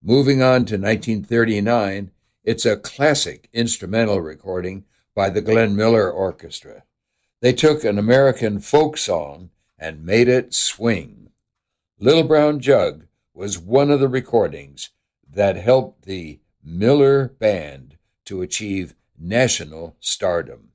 Moving on to 1939, it's a classic instrumental recording by the Glenn Miller Orchestra. They took an American folk song and made it swing. Little Brown Jug was one of the recordings that helped the Miller Band to achieve national stardom.